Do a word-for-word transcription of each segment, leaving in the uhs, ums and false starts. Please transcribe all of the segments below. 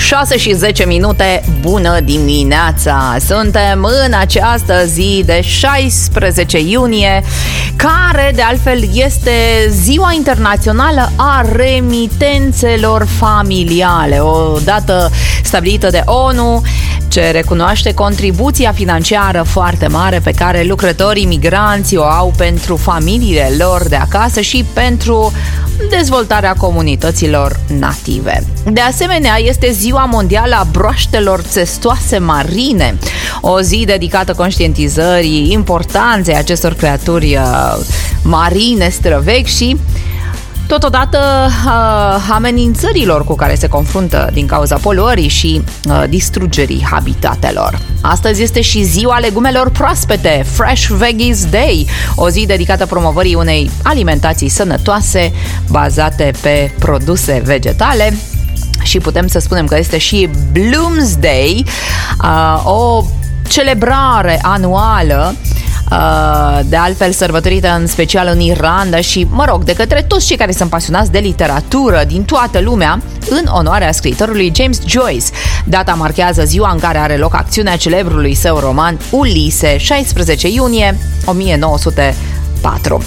șase și zece minute, bună dimineața! Suntem în această zi de șaisprezece iunie, care de altfel este Ziua Internațională a Remitențelor Familiale, o dată stabilită de O N U, ce recunoaște contribuția financiară foarte mare pe care lucrătorii migranți o au pentru familiile lor de acasă și pentru dezvoltarea comunităților native. De asemenea, este Ziua Mondială a Broaștelor Țestoase Marine, o zi dedicată conștientizării importanței acestor creaturi uh, marine străvechi și totodată uh, amenințărilor cu care se confruntă din cauza poluării și uh, distrugerii habitatelor. Astăzi este și Ziua Legumelor Proaspete, Fresh Veggies Day, o zi dedicată promovării unei alimentații sănătoase bazate pe produse vegetale. Și putem să spunem că este și Bloomsday, uh, o celebrare anuală, de altfel sărbătorită în special în Irlanda și, mă rog, de către toți cei care sunt pasionați de literatură din toată lumea, în onoarea scriitorului James Joyce. Data marchează ziua în care are loc acțiunea celebrului său roman Ulise, șaisprezece iunie o mie nouă sute patru.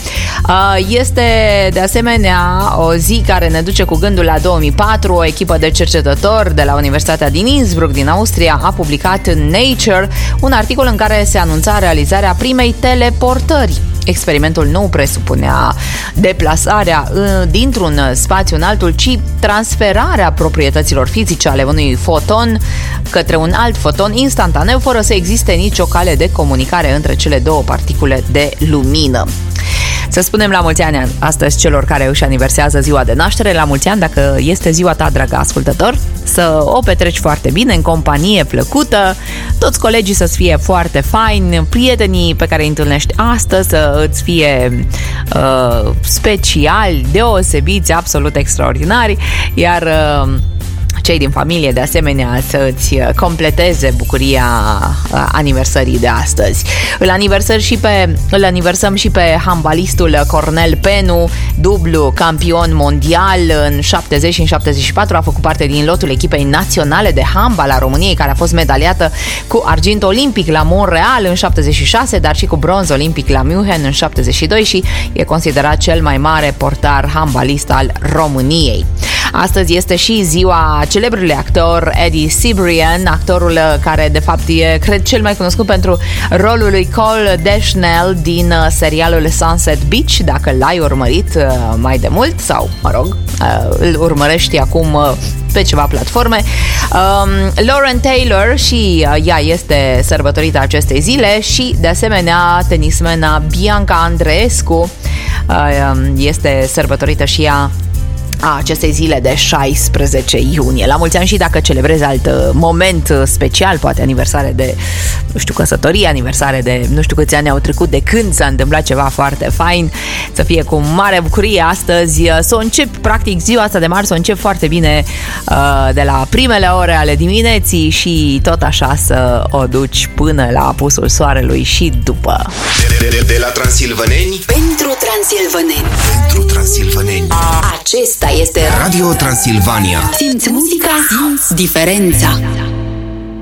Este de asemenea o zi care ne duce cu gândul la două mii patru. O echipă de cercetători de la Universitatea din Innsbruck din Austria a publicat în Nature un articol în care se anunța realizarea primei teleportări. Experimentul nu presupunea deplasarea dintr-un spațiu în altul, ci transferarea proprietăților fizice ale unui foton către un alt foton instantaneu, fără să existe nicio cale de comunicare între cele două particule de lumină. Să spunem la mulți ani astăzi celor care își aniversează ziua de naștere. La mulți ani dacă este ziua ta, dragă ascultător, să o petreci foarte bine, în companie plăcută, toți colegii să-ți fie foarte faini, prietenii pe care îi întâlnești astăzi să îți fie uh, speciali, deosebiți, absolut extraordinari, iar uh, cei din familie, de asemenea, să-ți completeze bucuria aniversării de astăzi. Îl aniversăm și pe, îl aniversăm și pe handbalistul Cornel Penu, dublu campion mondial în șaptezeci și în șaptezeci și patru, a făcut parte din lotul echipei naționale de handbal a României, care a fost medaliată cu argint olimpic la Montreal în șaptezeci și șase, dar și cu bronz olimpic la München în șaptezeci și doi și e considerat cel mai mare portar handbalist al României. Astăzi este și ziua celebrului actor Eddie Cibrian, actorul care de fapt e, cred, cel mai cunoscut pentru rolul lui Cole Deschanel din serialul Sunset Beach, dacă l-ai urmărit mai de mult sau, mă rog, îl urmărești acum pe ceva platforme. Um, Lauren Taylor și ea este sărbătorită acestei zile și, de asemenea, tenismena Bianca Andreescu uh, este sărbătorită și ea a acestei zile de șaisprezece iunie. La mulți ani și dacă celebrezi alt moment special, poate aniversare de, nu știu, căsătorie, aniversare de nu știu câți ani au trecut de când s-a întâmplat ceva foarte fain, să fie cu mare bucurie astăzi, să o încep, practic, ziua asta de marți, să o încep foarte bine de la primele ore ale dimineții și tot așa să o duci până la apusul soarelui și după. De, de, de la Transilvaneni pentru Transilvaneni. Pentru Transilvaneni. Acesta este Radio Transilvania. Simți muzica, simți diferența.